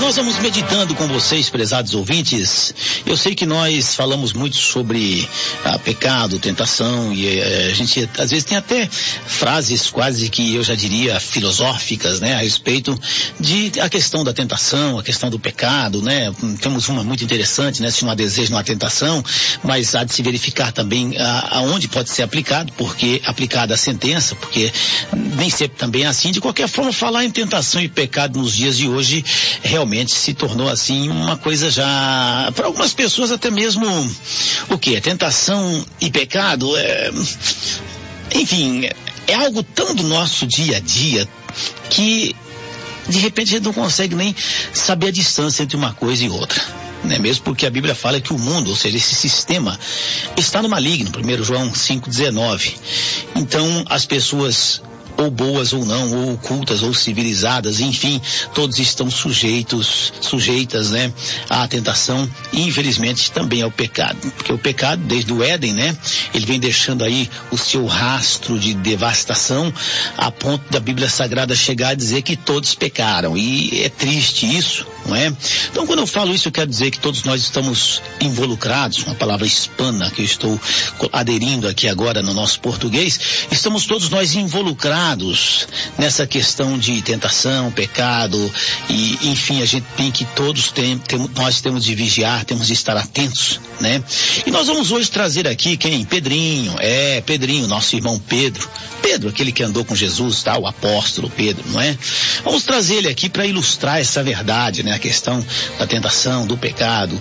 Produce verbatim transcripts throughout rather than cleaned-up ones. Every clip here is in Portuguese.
nós vamos meditando com vocês, prezados ouvintes. Eu sei que nós falamos muito sobre ah, pecado, tentação, e eh, a gente às vezes tem até frases quase que eu já diria filosóficas, né, a respeito de a questão da tentação, a questão do pecado, né. Temos uma muito interessante, né, se não há desejo, não há tentação, mas há de se verificar também ah, aonde pode ser aplicado, porque aplicada a sentença, porque nem sempre também é assim. De qualquer forma, falar em tentação e pecado nos dias de hoje realmente se tornou assim uma coisa já, para algumas pessoas até mesmo, o que? Tentação e pecado, é, enfim, é algo tão do nosso dia a dia que de repente a gente não consegue nem saber a distância entre uma coisa e outra. Né? Mesmo porque a Bíblia fala que o mundo, ou seja, esse sistema, está no maligno, primeiro João cinco, dezenove. Então, as pessoas, ou boas ou não, ou ocultas ou civilizadas, enfim, todos estão sujeitos, sujeitas, né, à tentação e infelizmente também ao pecado, porque o pecado desde o Éden, né, ele vem deixando aí o seu rastro de devastação a ponto da Bíblia Sagrada chegar a dizer que todos pecaram, e é triste isso, não é? Então quando eu falo isso eu quero dizer que todos nós estamos involucrados, uma palavra hispana que eu estou aderindo aqui agora no nosso português, estamos todos nós involucrados nessa questão de tentação, pecado, e enfim, a gente tem que todos tem, tem, nós temos de vigiar, temos de estar atentos, né? E nós vamos hoje trazer aqui quem? Pedrinho, é, Pedrinho, nosso irmão Pedro, Pedro, aquele que andou com Jesus, tá? O apóstolo Pedro, não é? Vamos trazer ele aqui para ilustrar essa verdade, né? A questão da tentação, do pecado,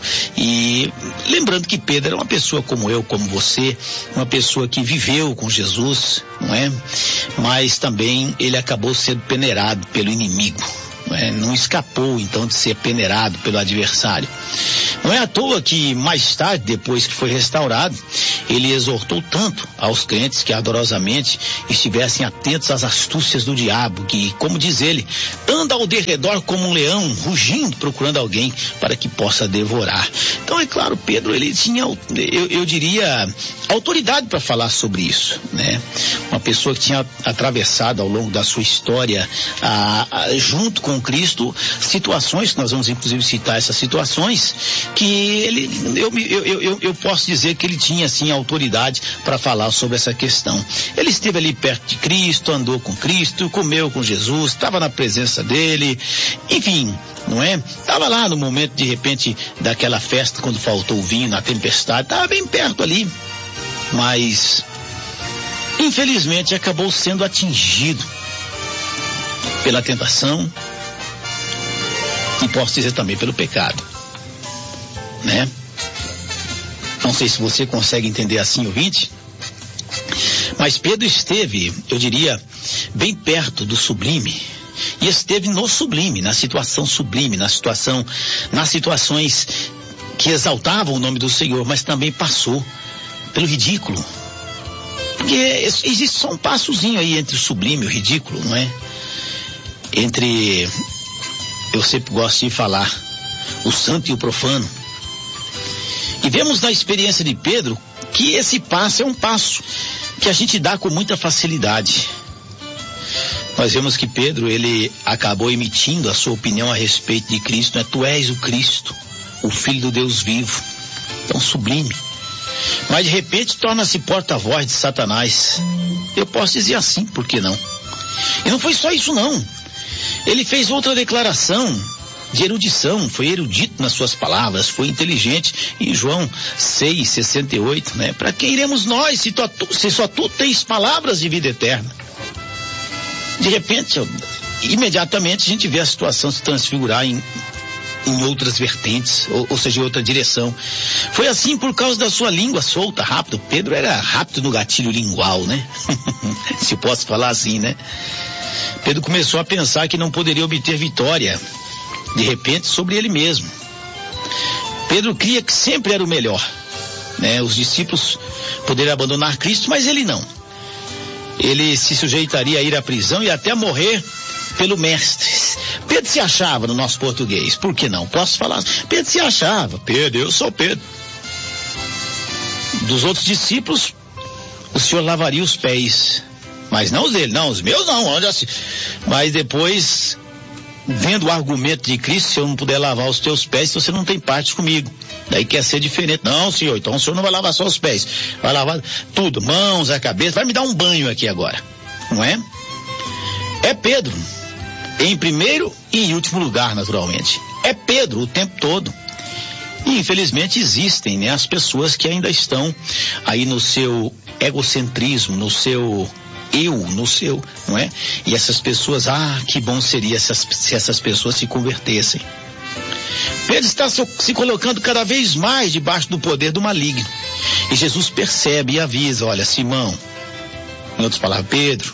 e lembrando que Pedro era uma pessoa como eu, como você, uma pessoa que viveu com Jesus, não é? Mas também ele acabou sendo peneirado pelo inimigo, não é? Não escapou então de ser peneirado pelo adversário. Não é à toa que mais tarde, depois que foi restaurado, ele exortou tanto aos crentes que ardorosamente estivessem atentos às astúcias do diabo, que, como diz ele, anda ao derredor como um leão, rugindo, procurando alguém para que possa devorar. Então, é claro, Pedro, ele tinha, eu, eu diria, autoridade para falar sobre isso, né? Uma pessoa que tinha atravessado ao longo da sua história, a, a, junto com Cristo, situações, que nós vamos inclusive citar essas situações, que ele, eu, eu, eu, eu posso dizer que ele tinha, assim, autoridade para falar sobre essa questão. Ele esteve ali perto de Cristo, andou com Cristo, comeu com Jesus, estava na presença dele, enfim, não é? Estava lá no momento, de repente, daquela festa, quando faltou o vinho, na tempestade, estava bem perto ali, mas infelizmente acabou sendo atingido pela tentação e posso dizer também pelo pecado, né? Não sei se você consegue entender assim, ouvinte, mas Pedro esteve, eu diria, bem perto do sublime, e esteve no sublime, na situação sublime, na situação, nas situações que exaltavam o nome do Senhor, mas também passou pelo ridículo, porque existe só um passozinho aí entre o sublime e o ridículo, não é? Entre, eu sempre gosto de falar, o santo e o profano. E vemos na experiência de Pedro que esse passo é um passo que a gente dá com muita facilidade. Nós vemos que Pedro, ele acabou emitindo a sua opinião a respeito de Cristo, né? Tu és o Cristo, o Filho do Deus vivo. Tão sublime. Mas de repente torna-se porta-voz de Satanás. Eu posso dizer assim, por que não? E não foi só isso não. Ele fez outra declaração de erudição, foi erudito nas suas palavras, foi inteligente, em João seis, sessenta e oito, né? Para quem iremos nós, se, tu, se só tu tens palavras de vida eterna? De repente, imediatamente a gente vê a situação se transfigurar em, em outras vertentes, ou, ou seja, em outra direção. Foi assim por causa da sua língua solta, rápido. Pedro era rápido no gatilho lingual, né? Se posso falar assim, né? Pedro começou a pensar que não poderia obter vitória, de repente, sobre ele mesmo. Pedro cria que sempre era o melhor, né? Os discípulos poderiam abandonar Cristo, mas ele não. Ele se sujeitaria a ir à prisão e até morrer pelo mestre. Pedro se achava no nosso português, por que não? Posso falar? Pedro se achava, Pedro, eu sou Pedro. Dos outros discípulos, o Senhor lavaria os pés, mas não os dele, não, os meus não, onde assim? Mas depois vendo o argumento de Cristo, se eu não puder lavar os teus pés, você não tem parte comigo. Daí quer ser diferente. Não, senhor, então o senhor não vai lavar só os pés, vai lavar tudo, mãos, a cabeça, vai me dar um banho aqui agora, não é? É Pedro, em primeiro e em último lugar, naturalmente. É Pedro o tempo todo. E infelizmente existem, né, as pessoas que ainda estão aí no seu egocentrismo, no seu eu, no seu, não é? E essas pessoas, ah, que bom seria se, as, se essas pessoas se convertessem. Pedro está so, se colocando cada vez mais debaixo do poder do maligno. E Jesus percebe e avisa, olha, Simão, em outras palavras, Pedro,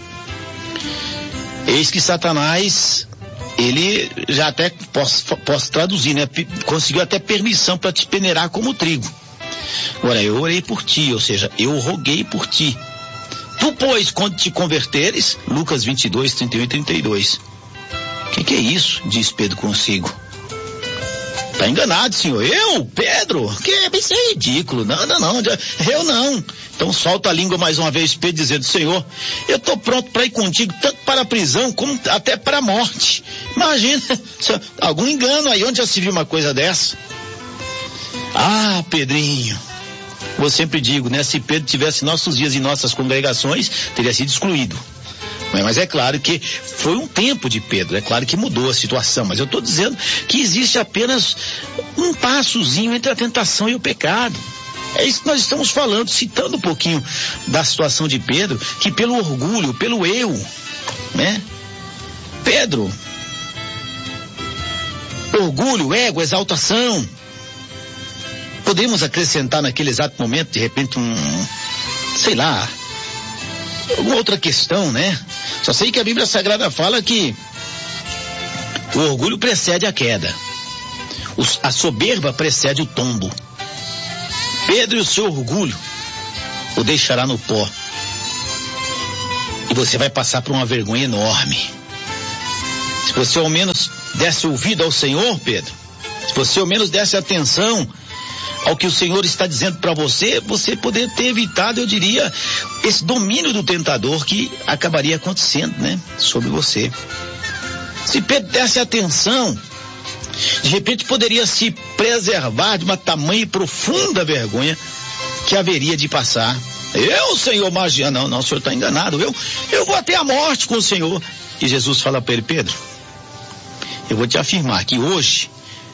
eis que Satanás, ele já até, posso, posso traduzir, né? Conseguiu até permissão para te peneirar como trigo. Agora, eu orei por ti, ou seja, eu roguei por ti. Tu, pois, quando te converteres, Lucas vinte e dois, trinta e um e trinta e dois. O que, que é isso? Diz Pedro consigo. Tá enganado, senhor. Eu, Pedro? Que isso é ridículo. Não, não, não. Eu não. Então solta a língua mais uma vez, Pedro, dizendo, Senhor, eu tô pronto para ir contigo, tanto para a prisão, como até para a morte. Imagina, algum engano aí, onde já se viu uma coisa dessa? Ah, Pedrinho. Eu sempre digo, né? Se Pedro tivesse nossos dias em nossas congregações, teria sido excluído. Mas é claro que foi um tempo de Pedro, é claro que mudou a situação, mas eu estou dizendo que existe apenas um passozinho entre a tentação e o pecado. É isso que nós estamos falando, citando um pouquinho da situação de Pedro, que pelo orgulho, pelo eu, né? Pedro, orgulho, ego, exaltação. Podemos acrescentar naquele exato momento, de repente, um, sei lá, alguma outra questão, né? Só sei que a Bíblia Sagrada fala que o orgulho precede a queda. Os, a soberba precede o tombo. Pedro e o seu orgulho o deixará no pó. E você vai passar por uma vergonha enorme. Se você ao menos desse ouvido ao Senhor, Pedro, se você ao menos desse atenção ao que o Senhor está dizendo para você, você poderia ter evitado, eu diria, esse domínio do tentador que acabaria acontecendo, né, sobre você. Se Pedro desse atenção, de repente poderia se preservar de uma tamanha e profunda vergonha que haveria de passar. Eu, Senhor, magia, não, não, o Senhor está enganado, eu, eu vou até a morte com o Senhor. E Jesus fala para ele, Pedro, eu vou te afirmar que hoje,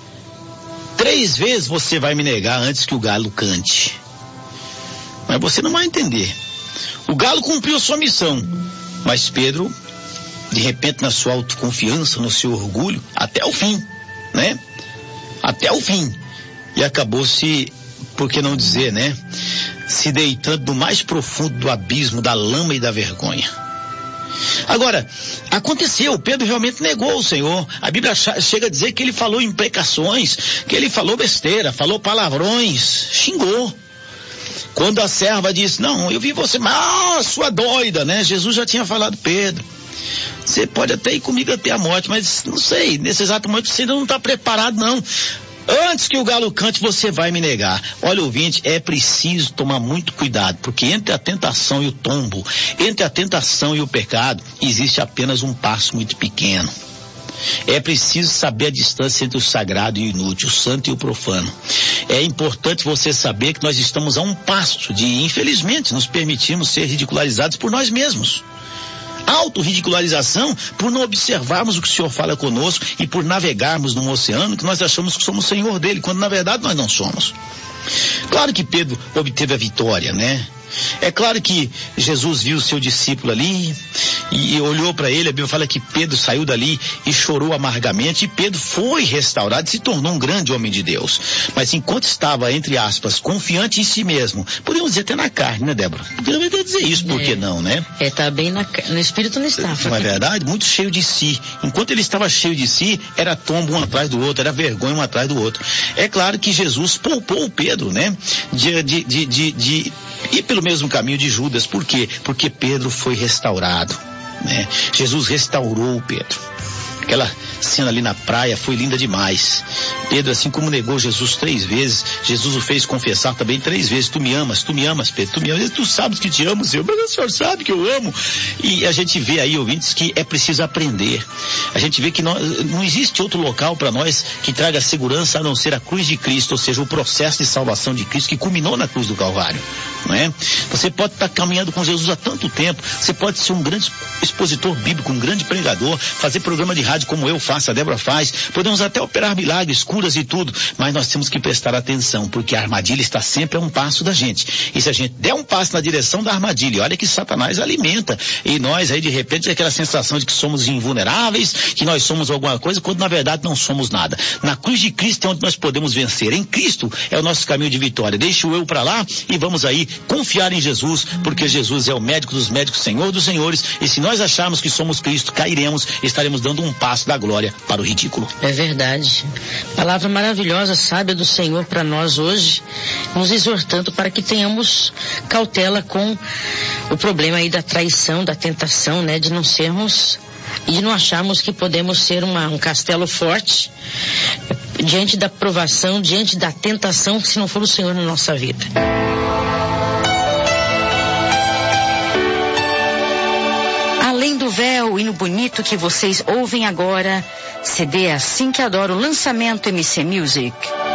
três vezes você vai me negar antes que o galo cante. Mas você não vai entender. O galo cumpriu sua missão, mas Pedro, de repente na sua autoconfiança, no seu orgulho, até o fim, né? Até o fim. E acabou se, por que não dizer, né? Se deitando no mais profundo do abismo da lama e da vergonha. Agora, aconteceu, Pedro realmente negou o Senhor. A Bíblia chega a dizer que ele falou imprecações, que ele falou besteira, falou palavrões, xingou. Quando a serva disse, não, eu vi você, ah, sua doida, né? Jesus já tinha falado, Pedro, você pode até ir comigo até a morte, mas não sei, nesse exato momento você ainda não está preparado, não. Antes que o galo cante, você vai me negar. Olha, ouvinte, é preciso tomar muito cuidado, porque entre a tentação e o tombo, entre a tentação e o pecado, existe apenas um passo muito pequeno. É preciso saber a distância entre o sagrado e o inútil, o santo e o profano. É importante você saber que nós estamos a um passo de, infelizmente, nos permitirmos ser ridicularizados por nós mesmos. Autorridicularização por não observarmos o que o Senhor fala conosco e por navegarmos num oceano que nós achamos que somos Senhor dele, quando na verdade nós não somos. Claro que Pedro obteve a vitória, né? É claro que Jesus viu o seu discípulo ali e olhou para ele, a Bíblia fala que Pedro saiu dali e chorou amargamente, e Pedro foi restaurado e se tornou um grande homem de Deus. Mas enquanto estava, entre aspas, confiante em si mesmo, podemos dizer até na carne, né, Débora? Podemos até dizer isso, por que não, né? É, tá bem na, no espírito não estava. Não é verdade? Muito cheio de si. Enquanto ele estava cheio de si, era tombo um atrás do outro, era vergonha um atrás do outro. É claro que Jesus poupou o Pedro, né? De, de, de, de, de ir pelo mesmo caminho de Judas. Por quê? Porque Pedro foi restaurado, né? Jesus restaurou Pedro. Aquela cena ali na praia foi linda demais. Pedro, assim como negou Jesus três vezes, Jesus o fez confessar também três vezes: tu me amas, tu me amas, Pedro, tu me amas, tu sabes que te amo, Senhor, mas o Senhor sabe que eu amo. E a gente vê aí, ouvintes, que é preciso aprender. A gente vê que não, não existe outro local para nós que traga segurança a não ser a cruz de Cristo, ou seja, o processo de salvação de Cristo que culminou na cruz do Calvário, não é? Você pode estar caminhando com Jesus há tanto tempo, você pode ser um grande expositor bíblico, um grande pregador, fazer programa de rádio como eu faço, a Débora faz, podemos até operar milagres, curas e tudo, mas nós temos que prestar atenção, porque a armadilha está sempre a um passo da gente. E se a gente der um passo na direção da armadilha, olha que Satanás alimenta, e nós aí de repente é aquela sensação de que somos invulneráveis, que nós somos alguma coisa, quando na verdade não somos nada. Na cruz de Cristo é onde nós podemos vencer. Em Cristo é o nosso caminho de vitória. Deixa o eu para lá e vamos aí confiar em Jesus, porque Jesus é o médico dos médicos, Senhor dos senhores, e se nós acharmos que somos Cristo, cairemos, estaremos dando um passo da glória para o ridículo. É verdade. Palavra maravilhosa, sábia do Senhor para nós hoje, nos exortando para que tenhamos cautela com o problema aí da traição, da tentação, né, de não sermos e de não acharmos que podemos ser uma, um castelo forte diante da provação, diante da tentação, se não for o Senhor na nossa vida. Além do véu e no bonito que vocês ouvem agora, C D Assim Que Adoro, lançamento M C Music.